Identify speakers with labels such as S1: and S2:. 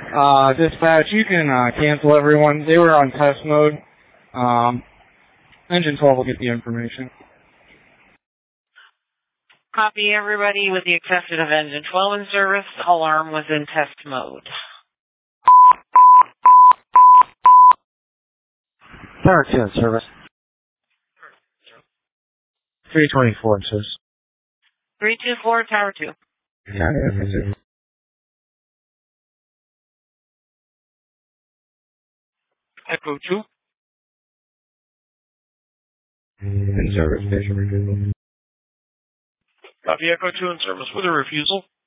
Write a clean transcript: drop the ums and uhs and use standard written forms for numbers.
S1: Dispatch, you can cancel everyone. They were on test mode. Engine 12 will get the information.
S2: Copy, everybody, with the exception of Engine 12 in service. Alarm was in test mode.
S3: Tower 2 in service. 324 in service.
S2: 324, Tower 2.
S3: Yeah,
S2: Echo 2.
S3: In service, station review.
S4: Copy, Echo 2 in service with a refusal.